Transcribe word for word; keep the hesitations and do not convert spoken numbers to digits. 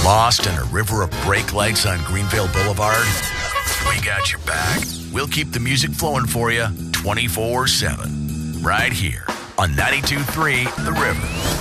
Lost in a river of brake lights on Greenvale Boulevard? We got your back. We'll keep the music flowing for you twenty-four seven. Right here on ninety-two point three The River.